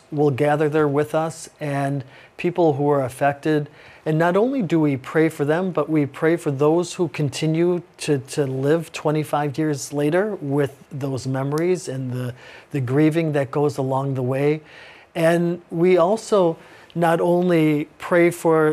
will gather there with us, and people who are affected. And not only do we pray for them, but we pray for those who continue to live 25 years later with those memories and the grieving that goes along the way. And we also not only pray for